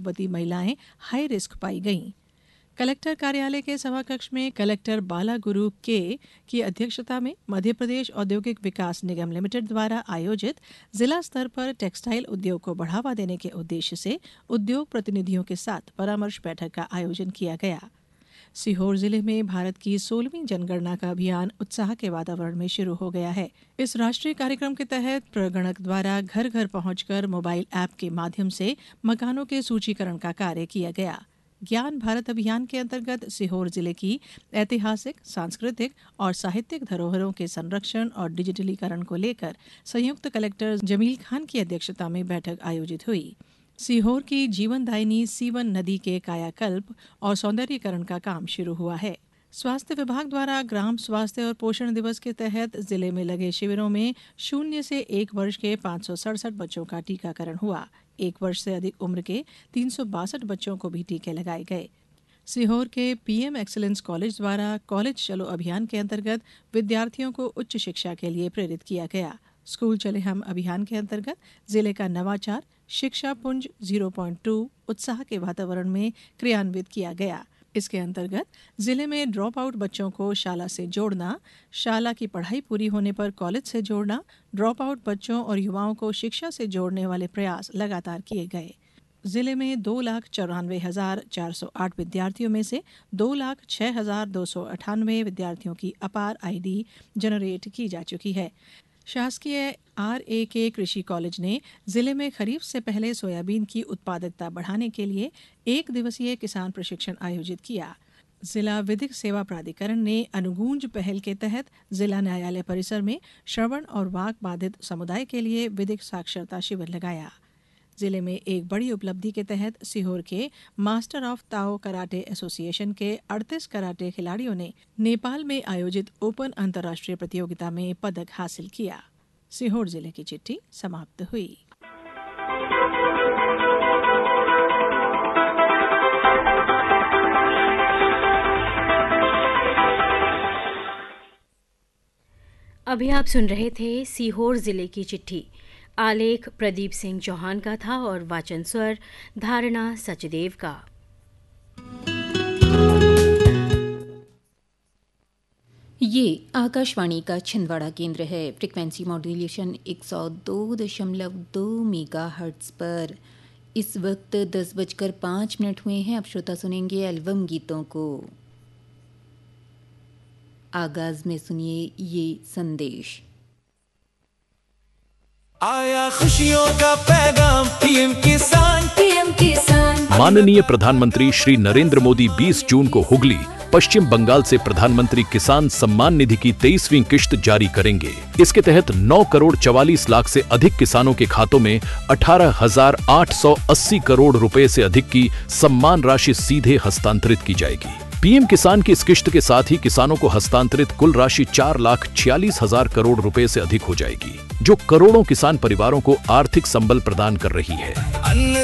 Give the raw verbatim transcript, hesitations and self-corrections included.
गर्भवती महिलाएं high risk पाई गईं। कलेक्टर कार्यालय के सभाकक्ष में कलेक्टर बाला गुरु के की अध्यक्षता में मध्य प्रदेश औद्योगिक विकास निगम लिमिटेड द्वारा आयोजित जिला स्तर पर टेक्सटाइल उद्योग को बढ़ावा देने के उद्देश्य से उद्योग प्रतिनिधियों के साथ परामर्श बैठक का आयोजन किया गया। सीहोर जिले में भारत की सोलहवीं जनगणना का अभियान उत्साह के वातावरण में शुरू हो गया है। इस राष्ट्रीय कार्यक्रम के तहत प्रगणक द्वारा घर घर पहुंचकर मोबाइल ऐप के माध्यम से मकानों के सूचीकरण का कार्य किया गया। ज्ञान भारत अभियान के अंतर्गत सीहोर जिले की ऐतिहासिक, सांस्कृतिक और साहित्यिक धरोहरों के संरक्षण और डिजिटलीकरण को लेकर संयुक्त कलेक्टर जमील खान की अध्यक्षता में बैठक आयोजित हुई। सीहोर की जीवनदायिनी सीवन नदी के कायाकल्प और सौंदर्यीकरण का काम शुरू हुआ है। स्वास्थ्य विभाग द्वारा ग्राम स्वास्थ्य और पोषण दिवस के तहत जिले में लगे शिविरों में शून्य से एक वर्ष के पाँच सौ सड़सठ बच्चों का टीकाकरण हुआ। एक वर्ष से अधिक उम्र के तीन सौ बासठ बच्चों को भी टीके लगाए गए। सीहोर के पीएम एक्सीलेंस कॉलेज द्वारा कॉलेज चलो अभियान के अंतर्गत विद्यार्थियों को उच्च शिक्षा के लिए प्रेरित किया गया। स्कूल चले हम अभियान के अंतर्गत जिले का नवाचार शिक्षा पुंज ज़ीरो पॉइंट टू उत्साह के वातावरण में क्रियान्वित किया गया। इसके अंतर्गत जिले में ड्रॉप आउट बच्चों को शाला से जोड़ना, शाला की पढ़ाई पूरी होने पर कॉलेज से जोड़ना, ड्रॉप आउट बच्चों और युवाओं को शिक्षा से जोड़ने वाले प्रयास लगातार किए गए। जिले में दो लाख चौरानवे हजार चार सौ आठ विद्यार्थियों में से दो लाख छह हजार दो सौ अठानवे विद्यार्थियों की अपार आईडी जनरेट की जा चुकी है। शासकीय आर ए के कृषि कॉलेज ने जिले में खरीफ से पहले सोयाबीन की उत्पादकता बढ़ाने के लिए एक दिवसीय किसान प्रशिक्षण आयोजित किया। जिला विधिक सेवा प्राधिकरण ने अनुगूंज पहल के तहत जिला न्यायालय परिसर में श्रवण और वाक बाधित समुदाय के लिए विधिक साक्षरता शिविर लगाया। जिले में एक बड़ी उपलब्धि के तहत सीहोर के master of Tao karate association के अड़तीस कराटे खिलाड़ियों ने नेपाल में आयोजित ओपन अंतर्राष्ट्रीय प्रतियोगिता में पदक हासिल किया। सीहोर जिले की चिट्ठी समाप्त हुई। अभी आप सुन रहे थे सीहोर जिले की चिट्ठी। आलेख प्रदीप सिंह चौहान का था और वाचन स्वर धारणा सचदेव का। ये आकाशवाणी का छिंदवाड़ा केंद्र है। फ्रिक्वेंसी मॉड्यूलेशन एक सौ दो दशमलव दो मेगा हर्ट्ज पर। इस वक्त दस बजकर पाँच मिनट हुए हैं। अब श्रोता सुनेंगे एल्बम गीतों को। आगाज में सुनिए ये संदेश। आया खुशियों का पैगाम पीएम किसान पीएम किसान। माननीय प्रधानमंत्री श्री नरेंद्र मोदी बीस जून को हुगली, पश्चिम बंगाल से प्रधानमंत्री किसान सम्मान निधि की तेईसवीं किश्त जारी करेंगे। इसके तहत नौ करोड़ चवालीस लाख से अधिक किसानों के खातों में अठारह हजार आठ सौ अस्सी करोड़ रुपए से अधिक की सम्मान राशि सीधे हस्तांतरित की जाएगी। पीएम किसान की इस किश्त के साथ ही किसानों को हस्तांतरित कुल राशि चार लाख छियालीस हजार करोड़ रुपए से अधिक हो जाएगी, जो करोड़ों किसान परिवारों को आर्थिक संबल प्रदान कर रही है।